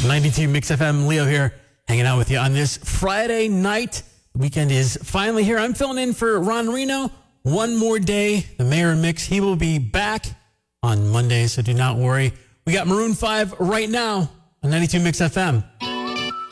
92 Mix FM, Leo here, hanging out with you on this Friday night. The weekend is finally here. I'm filling in for Ron Reno. One more day, the Mayor Mix. He will be back on Monday, so do not worry. We got Maroon 5 right now on 92 Mix FM.